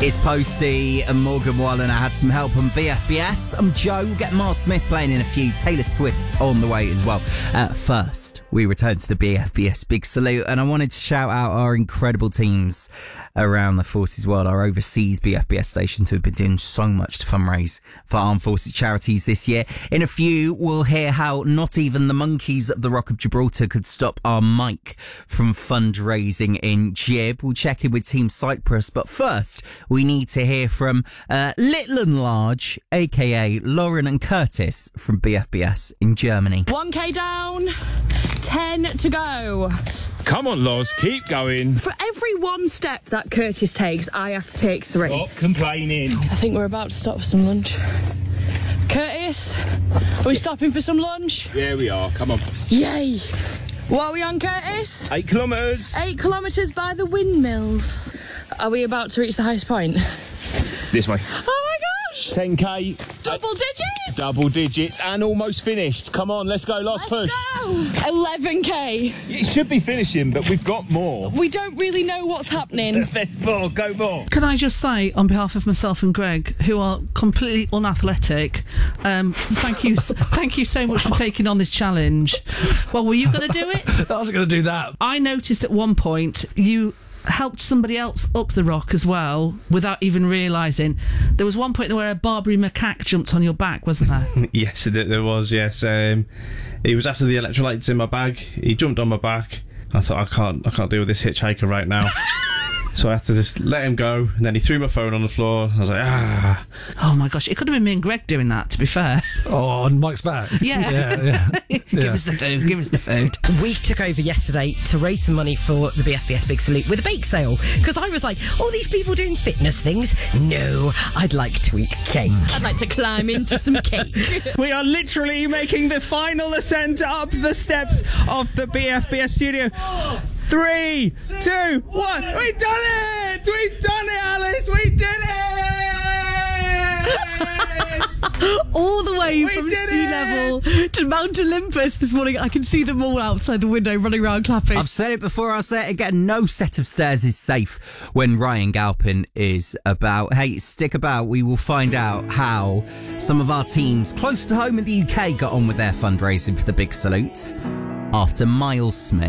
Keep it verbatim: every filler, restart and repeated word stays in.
It's Posty and Morgan Wallen. I had some help on B F B S. I'm Joe. We'll get Mark Smith playing in a few. Taylor Swift on the way as well. Uh, first, we return to the B F B S Big Salute, and I wanted to shout out our incredible teams around the Forces world, our overseas B F B S stations who have been doing so much to fundraise for Armed Forces charities this year. In a few, we'll hear how not even the monkeys at the Rock of Gibraltar could stop our Mike from fundraising in Gib. We'll check in with Team Cyprus, but first, we need to hear from uh, Little and Large, aka Lauren and Curtis from B F B S in Germany. one K down, ten to go. Come on, Loz, keep going. For every one step that Curtis takes, I have to take three. Stop complaining. I think we're about to stop for some lunch. Curtis, are we stopping for some lunch? Yeah, we are. Come on. Yay. What are we on, Curtis? Eight kilometres. Eight kilometres by the windmills. Are we about to reach the highest point? This way. Oh my gosh! ten K. Double digits! Double digits and almost finished. Come on, let's go. Last Let's push. go! eleven K. It should be finishing, but we've got more. We don't really know what's happening. There's more. Go more. Can I just say, on behalf of myself and Greg, who are completely unathletic, um, thank you, thank you so much for taking on this challenge. Well, were you going to do it? I wasn't going to do that. I noticed at one point you helped somebody else up the rock as well without even realising. There was one point where a Barbary macaque jumped on your back, wasn't there? Yes, there was, yes. Um, it was after the electrolytes in my bag. He jumped on my back. I thought, I can't, I can't deal with this hitchhiker right now. So I had to just let him go, and then he threw my phone on the floor. I was like, ah. Oh my gosh, it could have been me and Greg doing that, to be fair. Oh, and Mike's back. Yeah. yeah, yeah. Give Yeah. us the food, give us the food. We took over yesterday to raise some money for the B F B S Big Salute with a bake sale, because I was like, all these people doing fitness things? No, I'd like to eat cake. I'd like to climb into some cake. We are literally making the final ascent up the steps of the B F B S studio. Three, two, one. We've done it! We've done it, Alice! We did it! All the way We from did sea it! level to Mount Olympus this morning. I can see them all outside the window running around clapping. I've said it before, I'll say it again. No set of stairs is safe when Ryan Galpin is about. Hey, stick about. We will find out how some of our teams close to home in the U K got on with their fundraising for the Big Salute after Miles Smith.